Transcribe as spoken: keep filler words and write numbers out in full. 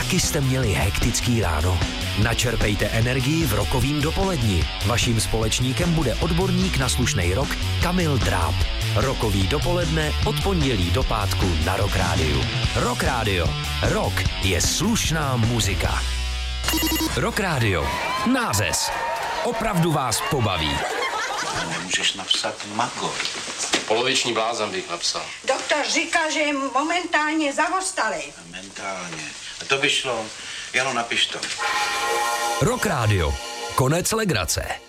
Taky jste měli hektický ráno? Načerpejte energii v rokovým dopoledni. Vaším společníkem bude odborník na slušnej rock Kamil Dráb. Rokový dopoledne od pondělí do pátku na Rock Rádiu. Rock Rádio. Rock je slušná muzika. Rock Rádio. Nářez. Opravdu vás pobaví. Nemůžeš napsat magor. Poloviční blázen bych napsal. Doktor říká, že je momentálně zavostalý. Momentálně. A to by šlo. Jano, napiš to. Rock Rádio. Konec legrace.